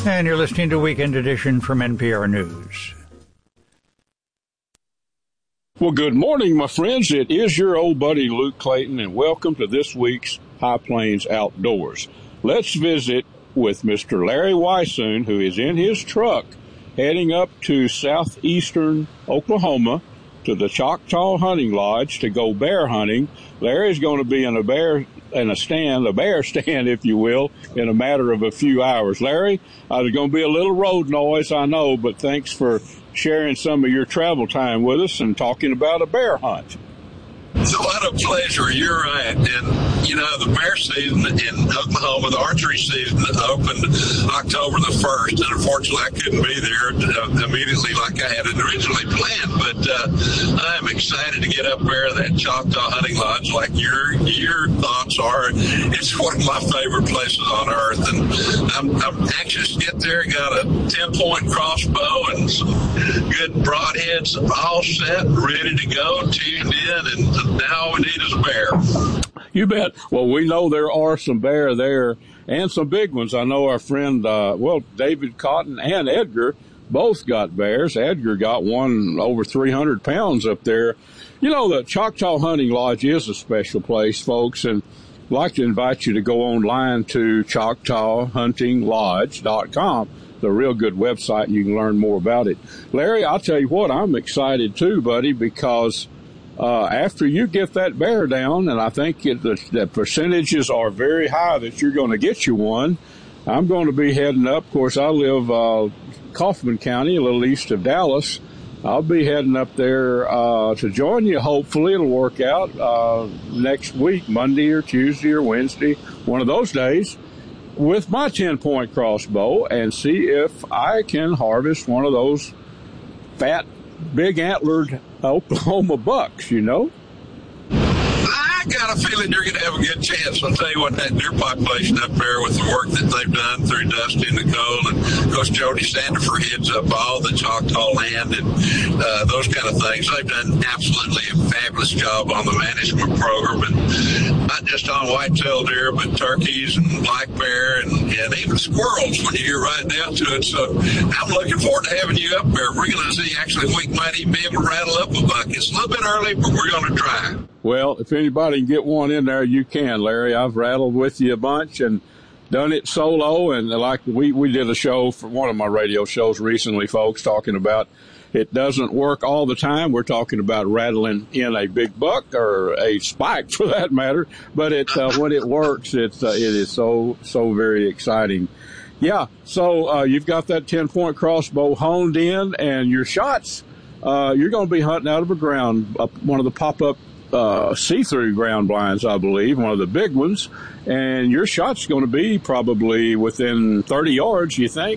And you're listening to Weekend Edition from NPR News. Well, good morning, my friends. It is your old buddy Luke Clayton, and welcome to this week's High Plains Outdoors. Let's visit with Mr. Larry Weishuhn, who is in his truck heading up to southeastern Oklahoma to the Choctaw Hunting Lodge to go bear hunting. Larry's going to be in a bear stand, if you will, in a matter of a few hours. Larry, there's going to be a little road noise, I know, but thanks for sharing some of your travel time with us and talking about a bear hunt. So what a pleasure. You're right. And, you know, the bear season in Oklahoma, the archery season opened October the 1st. And unfortunately, I couldn't be there immediately like I had originally planned. But I'm excited to get up there at that Choctaw Hunting Lodge like your thoughts are. It's one of my favorite places on earth. And I'm anxious to get there. Got a 10-point crossbow and some good broadheads all set, ready to go, tuned in, and now all we need is a bear. You bet. Well, we know there are some bear there and some big ones. I know our friend, David Cotton and Edgar both got bears. Edgar got one over 300 pounds up there. You know, the Choctaw Hunting Lodge is a special place, folks, and I'd like to invite you to go online to ChoctawHuntingLodge.com. It's a real good website, and you can learn more about it. Larry, I'll tell you what, I'm excited too, buddy, because after you get that bear down, and I think the percentages are very high that you're going to get you one, I'm going to be heading up. Of course, I live Kaufman County, a little east of Dallas. I'll be heading up there to join you. Hopefully it'll work out next week, Monday or Tuesday or Wednesday, one of those days, with my 10-point crossbow and see if I can harvest one of those fat, big antlered Oklahoma bucks, you know. I got a feeling you're going to have a good chance. I'll tell you what, that deer population up there with the work that they've done through Dusty and Nicole, and of course Jody Sandifer heads up all the Choctaw land and those kind of things. They've done absolutely a fabulous job on the management program, and not just on whitetail deer, but turkeys and black bear and even squirrels when you get right down to it. So I'm looking forward to having you up there. We're going to see actually if we might even be able to rattle up a buck. It's a little bit early, but we're going to try. Well, if anybody can get one in there, you can, Larry. I've rattled with you a bunch and done it solo. And like we did a show for one of my radio shows recently, folks, talking about it doesn't work all the time. We're talking about rattling in a big buck or a spike for that matter. But when it works, it is so very exciting. Yeah. So you've got that 10-point crossbow honed in, and your shots, you're going to be hunting out of one of the pop-up see-through ground blinds, I believe, one of the big ones, and your shot's going to be probably within 30 yards, you think?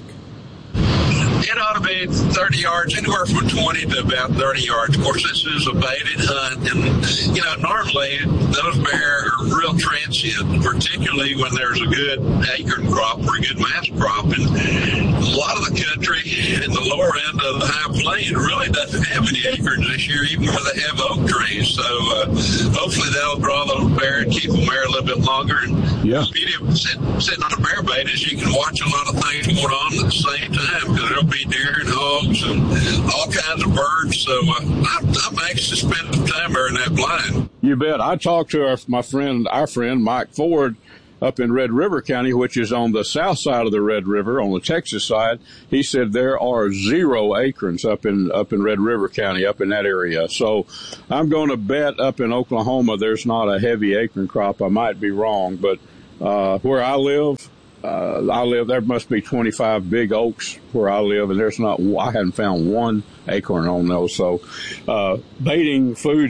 It ought to be 30 yards, anywhere from 20 to about 30 yards. Of course, this is a baited hunt, and, you know, normally those bear are real transient, particularly when there's a good acorn crop or a good mass crop. And a lot of the country in the lower end of the high plain really doesn't have any acorns this year, even where they have oak trees. So hopefully that'll draw those bear and keep them there a little bit longer. And the beauty of sitting on a bear bait is you can watch a lot of things going on at the same time, because there'll be deer and hogs and all kinds of birds. So I'm anxious to spend some time there in that blind. You bet. I talked to our friend Mike Ford up in Red River County, which is on the south side of the Red River, on the Texas side. He said there are 0 acorns up in Red River County, up in that area. So I'm going to bet up in Oklahoma there's not a heavy acorn crop. I might be wrong, but where I live, there must be 25 big oaks where I live, and I haven't found one acorn on those. So, baiting food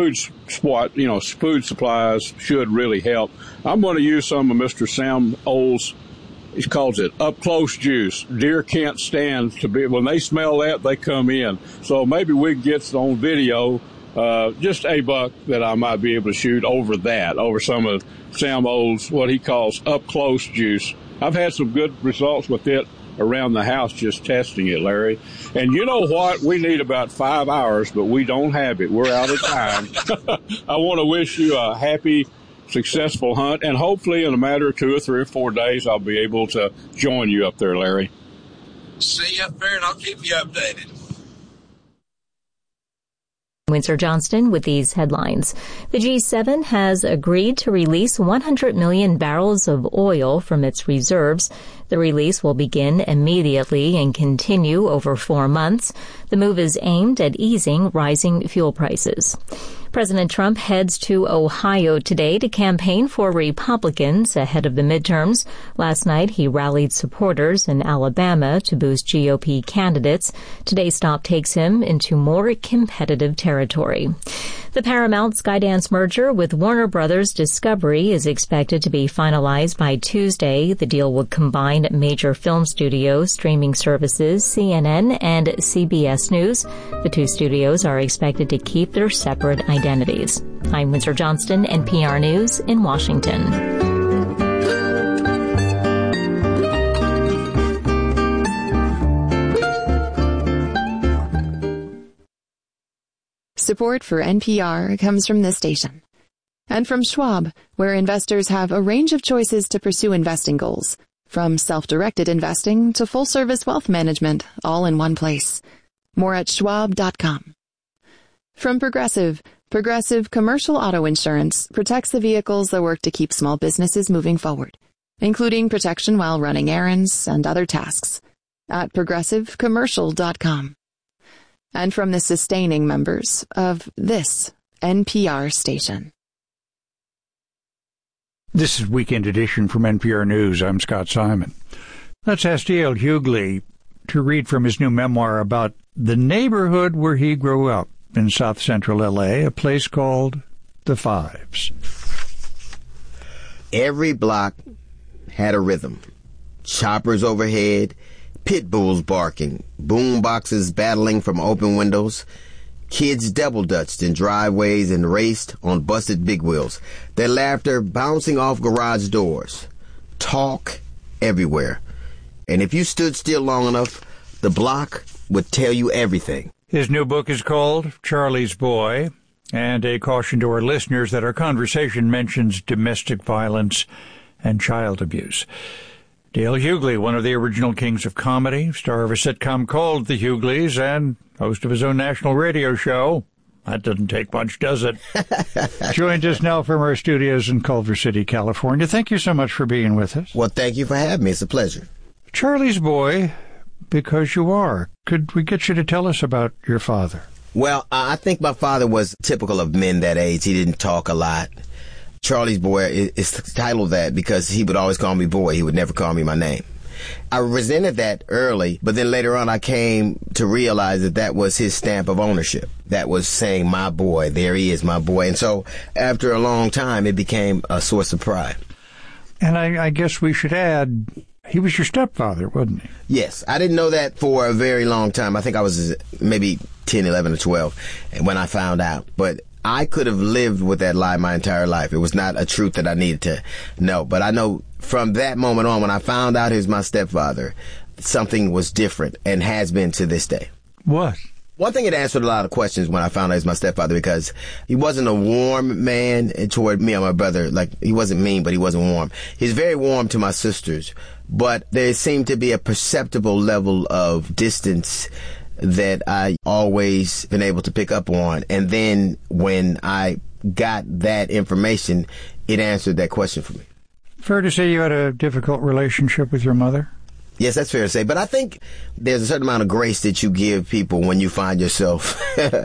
supplies should really help. I'm going to use some of Mr. Sam Olds. He calls it up close juice. Deer can't stand when they smell that, they come in. So maybe we can get on video, just a buck that I might be able to shoot over some of Sam Olds, what he calls up close juice. I've had some good results with it around the house just testing it, Larry. And you know what? We need about 5 hours, but we don't have it. We're out of time. I want to wish you a happy successful hunt, and hopefully in a matter of 2 or 3 or 4 days, I'll be able to join you up there, Larry. See you up there, and I'll keep you updated. Windsor Johnston with these headlines. The G7 has agreed to release 100 million barrels of oil from its reserves. The release will begin immediately and continue over 4 months. The move is aimed at easing rising fuel prices. President Trump heads to Ohio today to campaign for Republicans ahead of the midterms. Last night, he rallied supporters in Alabama to boost GOP candidates. Today's stop takes him into more competitive territory. The Paramount Skydance merger with Warner Brothers Discovery is expected to be finalized by Tuesday. The deal would combine major film studios, streaming services, CNN, and CBS News. The two studios are expected to keep their separate identities. I'm Windsor Johnston, NPR News in Washington. Support for NPR comes from this station. And from Schwab, where investors have a range of choices to pursue investing goals. From self-directed investing to full-service wealth management, all in one place. More at schwab.com. From Progressive Commercial Auto Insurance protects the vehicles that work to keep small businesses moving forward, including protection while running errands and other tasks. At progressivecommercial.com. And from the sustaining members of this NPR station. This is Weekend Edition from NPR News. I'm Scott Simon. Let's ask D.L. Hughley to read from his new memoir about the neighborhood where he grew up in South Central L.A., a place called The Fives. Every block had a rhythm. Choppers overhead, pit bulls barking, boom boxes battling from open windows, kids double-dutched in driveways and raced on busted big wheels, their laughter bouncing off garage doors. Talk everywhere. And if you stood still long enough, the block would tell you everything. His new book is called Charlie's Boy, and a caution to our listeners that our conversation mentions domestic violence and child abuse. D.L. Hughley, one of the original kings of comedy, star of a sitcom called The Hughleys, and host of his own national radio show. That doesn't take much, does it? Joins us now from our studios in Culver City, California. Thank you so much for being with us. Well, thank you for having me. It's a pleasure. Charlie's Boy, because you are. Could we get you to tell us about your father? Well, I think my father was typical of men that age. He didn't talk a lot. Charlie's Boy is titled that because he would always call me boy. He would never call me my name. I resented that early, but then later on I came to realize that that was his stamp of ownership. That was saying, my boy, there he is, my boy. And so after a long time, it became a source of pride. And I guess we should add, he was your stepfather, wasn't he? Yes. I didn't know that for a very long time. I think I was maybe 10, 11, or 12 when I found out. But I could have lived with that lie my entire life. It was not a truth that I needed to know. But I know from that moment on, when I found out he was my stepfather, something was different and has been to this day. What? One thing, it answered a lot of questions when I found out he was my stepfather, because he wasn't a warm man toward me and my brother. Like, he wasn't mean, but he wasn't warm. He's very warm to my sisters, but there seemed to be a perceptible level of distance that I always been able to pick up on. And then when I got that information, it answered that question for me. Fair to say you had a difficult relationship with your mother? Yes, that's fair to say. But I think there's a certain amount of grace that you give people when you find yourself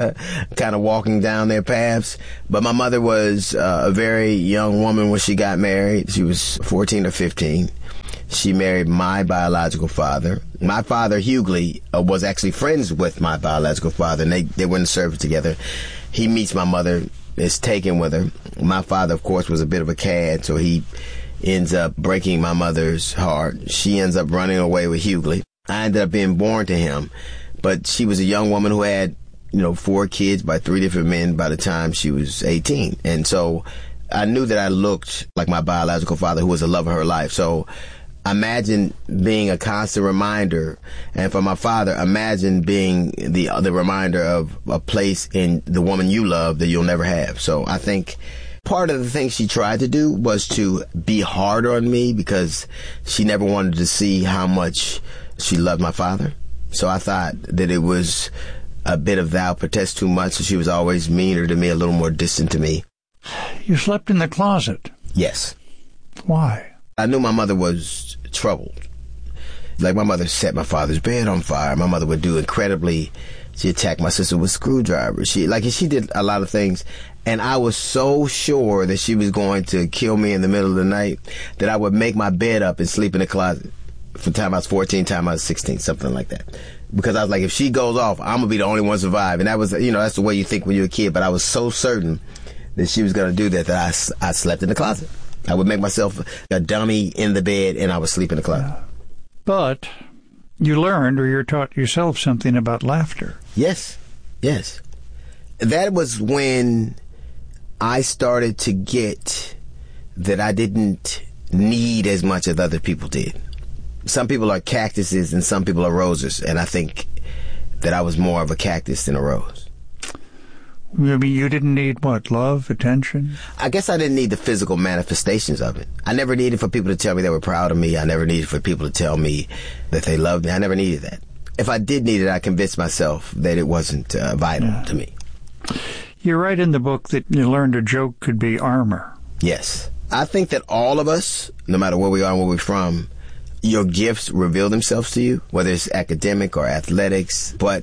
kind of walking down their paths. But my mother was a very young woman when she got married. She was 14 or 15. She married my biological father. My father, Hughley, was actually friends with my biological father, and they went to service together. He meets my mother, is taken with her. My father, of course, was a bit of a cad, so he ends up breaking my mother's heart. She ends up running away with Hughley. I ended up being born to him, but she was a young woman who had, 4 kids by 3 different men by the time she was 18. And so I knew that I looked like my biological father, who was the love of her life. So imagine being a constant reminder, and for my father, imagine being the reminder of a place in the woman you love that you'll never have. So I think part of the thing she tried to do was to be harder on me because she never wanted to see how much she loved my father. So I thought that it was a bit of thou protest too much, so she was always meaner to me, a little more distant to me. You slept in the closet? Yes. Why? I knew my mother was troubled. Like, my mother set my father's bed on fire. My mother would do she attacked my sister with screwdrivers. She did a lot of things. And I was so sure that she was going to kill me in the middle of the night that I would make my bed up and sleep in the closet from time I was 14, time I was 16, something like that. Because I was like, if she goes off, I'm going to be the only one to survive. And that was, that's the way you think when you're a kid. But I was so certain that she was going to do that I slept in the closet. I would make myself a dummy in the bed and I would sleep in the closet. Yeah. But you learned, or you're taught yourself, something about laughter. Yes. That was when I started to get that I didn't need as much as other people did. Some people are cactuses and some people are roses, and I think that I was more of a cactus than a rose. Maybe you didn't need what? Love, attention? I guess I didn't need the physical manifestations of it. I never needed for people to tell me they were proud of me. I never needed for people to tell me that they loved me. I never needed that. If I did need it, I convinced myself that it wasn't vital to me. You write in the book that you learned a joke could be armor. Yes. I think that all of us, no matter where we are and where we're from, your gifts reveal themselves to you, whether it's academic or athletics. But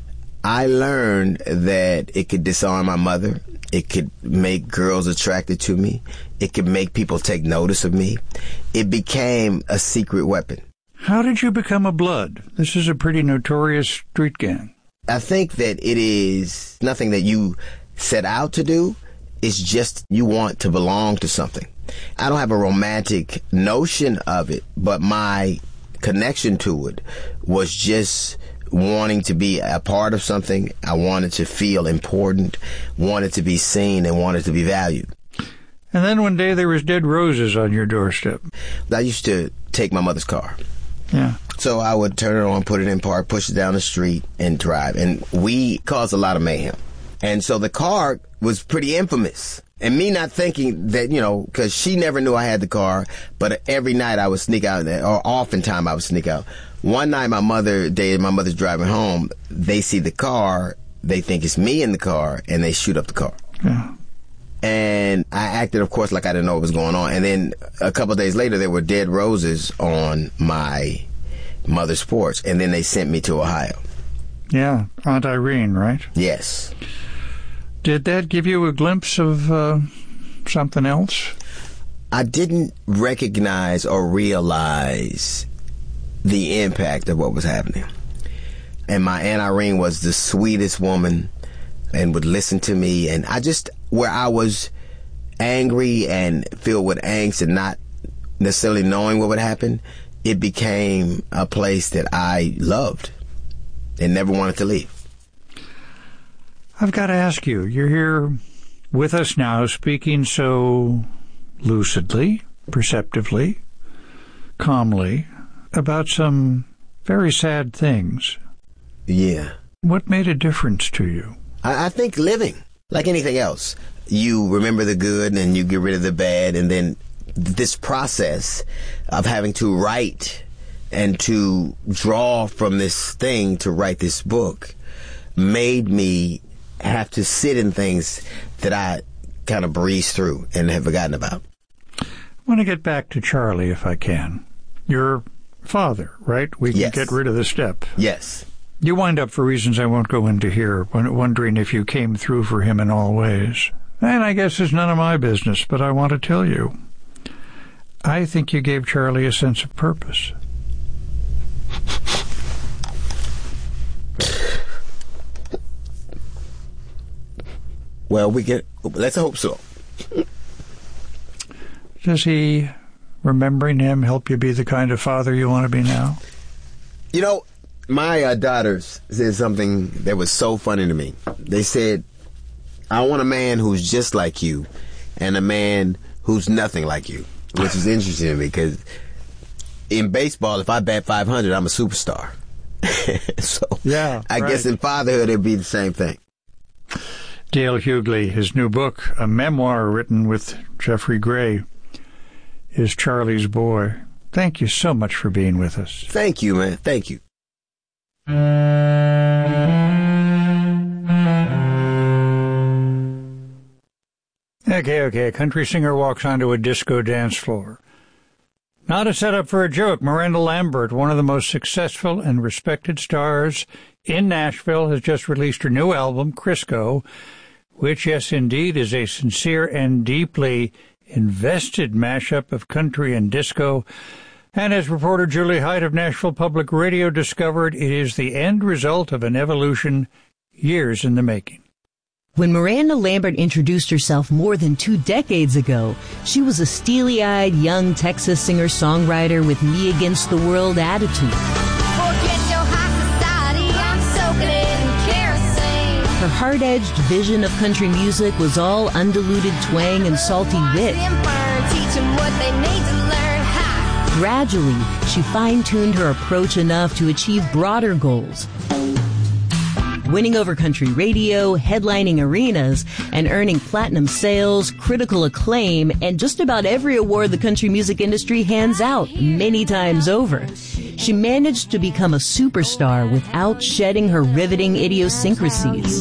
I learned that it could disarm my mother. It could make girls attracted to me. It could make people take notice of me. It became a secret weapon. How did you become a Blood? This is a pretty notorious street gang. I think that it is nothing that you set out to do. It's just you want to belong to something. I don't have a romantic notion of it, but my connection to it was just wanting to be a part of something. I wanted to feel important, wanted to be seen, and wanted to be valued. And then one day there was dead roses on your doorstep. I used to take my mother's car. Yeah. So I would turn it on, put it in park, push it down the street, and drive. And we caused a lot of mayhem. And so the car was pretty infamous. And me not thinking that, because she never knew I had the car, but every night I would sneak out, or oftentimes I would sneak out. One night my mother's driving home, they see the car, they think it's me in the car, and they shoot up the car. Yeah. And I acted, of course, like I didn't know what was going on. And then a couple of days later, there were dead roses on my mother's porch. And then they sent me to Ohio. Yeah, Aunt Irene, right? Yes. Did that give you a glimpse of something else? I didn't recognize or realize the impact of what was happening. And my Aunt Irene was the sweetest woman and would listen to me. And where I was angry and filled with angst and not necessarily knowing what would happen, it became a place that I loved and never wanted to leave. I've got to ask you, you're here with us now speaking so lucidly, perceptively, calmly, about some very sad things. Yeah. What made a difference to you? I think living, like anything else, you remember the good and you get rid of the bad, and then this process of having to write and to draw from this thing to write this book made me have to sit in things that I kind of breezed through and have forgotten about. I want to get back to Charlie if I can. Your father, right? We can get rid of the step. Yes. You wind up, for reasons I won't go into here, wondering if you came through for him in all ways. And I guess it's none of my business, but I want to tell you. I think you gave Charlie a sense of purpose. Well, let's hope so. Does he, remembering him, help you be the kind of father you want to be now? My daughters said something that was so funny to me. They said, I want a man who's just like you and a man who's nothing like you, which is interesting to me because in baseball, if I bat 500, I'm a superstar. So yeah, I guess in fatherhood, it'd be the same thing. Dale Hughley, his new book, a memoir written with Jeffrey Gray, is Charlie's Boy. Thank you so much for being with us. Thank you, man. Thank you. Okay. A country singer walks onto a disco dance floor. Not a setup for a joke. Miranda Lambert, one of the most successful and respected stars in Nashville, has just released her new album, Crisco, which, yes, indeed, is a sincere and deeply invested mashup of country and disco. And as reporter Julie Hyde of Nashville Public Radio discovered, it is the end result of an evolution years in the making. When Miranda Lambert introduced herself more than 2 decades ago, she was a steely-eyed young Texas singer-songwriter with me against the world attitude. Forget your high society, I'm soaking in kerosene. Her hard-edged vision of country music was all undiluted twang and salty wit. Teach them what they need to learn. Ha! Gradually, she fine-tuned her approach enough to achieve broader goals. Winning over country radio, headlining arenas, and earning platinum sales, critical acclaim, and just about every award the country music industry hands out many times over. She managed to become a superstar without shedding her riveting idiosyncrasies.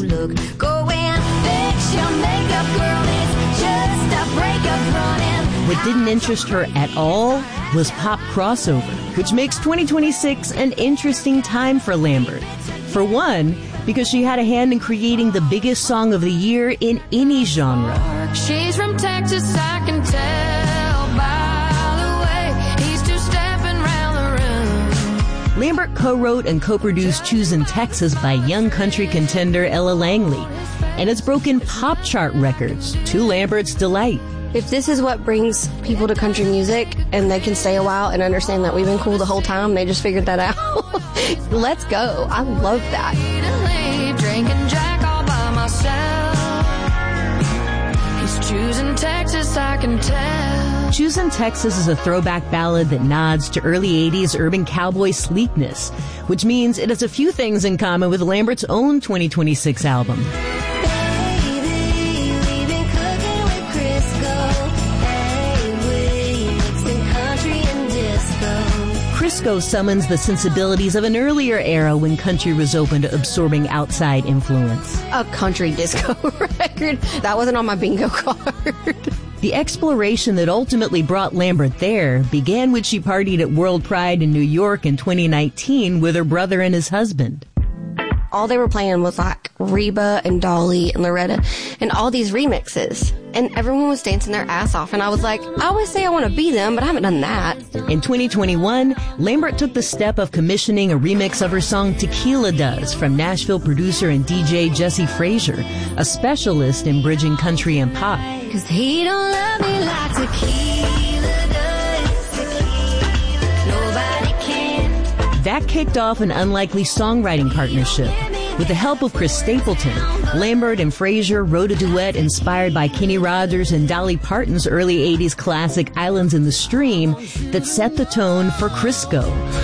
What didn't interest her at all was pop crossover, which makes 2026 an interesting time for Lambert. For one, because she had a hand in creating the biggest song of the year in any genre. She's from Texas, I can tell by the way he's two-stepping round the room. Lambert co-wrote and co-produced Choosin' Texas by young country contender Ella Langley, and it's broken pop chart records to Lambert's delight. If this is what brings people to country music and they can stay a while and understand that we've been cool the whole time, they just figured that out. Let's go. I love that. Drinking Jack all by myself. He's choosing Texas, I can tell. Choosin' Texas is a throwback ballad that nods to early 80s urban cowboy sleekness, which means it has a few things in common with Lambert's own 2026 album. Crisco summons the sensibilities of an earlier era when country was open to absorbing outside influence. A country disco record. That wasn't on my bingo card. The exploration that ultimately brought Lambert there began when she partied at World Pride in New York in 2019 with her brother and his husband. All they were playing was like Reba and Dolly and Loretta and all these remixes. And everyone was dancing their ass off. And I was like, I always say I want to be them, but I haven't done that. In 2021, Lambert took the step of commissioning a remix of her song Tequila Does from Nashville producer and DJ Jesse Frazier, a specialist in bridging country and pop. 'Cause he don't love me like tequila does. Nobody can. That kicked off an unlikely songwriting partnership. With the help of Chris Stapleton, Lambert and Frazier wrote a duet inspired by Kenny Rogers and Dolly Parton's early 80s classic Islands in the Stream that set the tone for Crisco.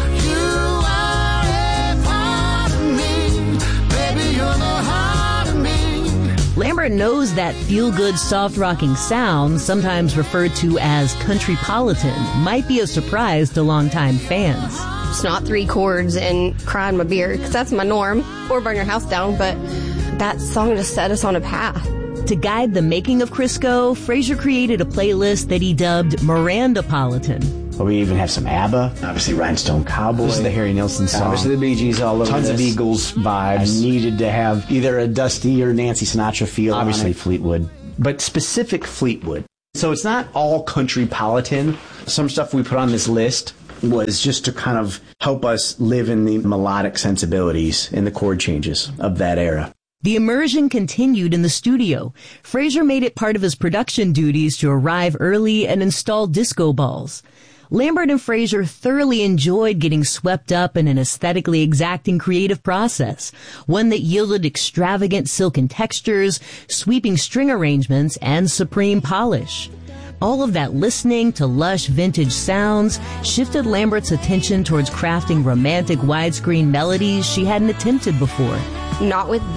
Lambert knows that feel-good, soft-rocking sound, sometimes referred to as countrypolitan, might be a surprise to longtime fans. It's not 3 chords and crying my beer, because that's my norm, or burn your house down, but that song just set us on a path. To guide the making of Crisco, Frazier created a playlist that he dubbed Mirandapolitan. We even have some ABBA, obviously Rhinestone Cowboy. This is the Harry Nilsson song. Obviously the Bee Gees all over Tons this. of Eagles vibes. I needed to have either a Dusty or Nancy Sinatra feel. Obviously Fleetwood. But specific Fleetwood. So it's not all countrypolitan. Some stuff we put on this list was just to kind of help us live in the melodic sensibilities and the chord changes of that era. The immersion continued in the studio. Frazier made it part of his production duties to arrive early and install disco balls. Lambert and Frazier thoroughly enjoyed getting swept up in an aesthetically exacting creative process, one that yielded extravagant silken textures, sweeping string arrangements, and supreme polish. All of that listening to lush vintage sounds shifted Lambert's attention towards crafting romantic widescreen melodies she hadn't attempted before. Not with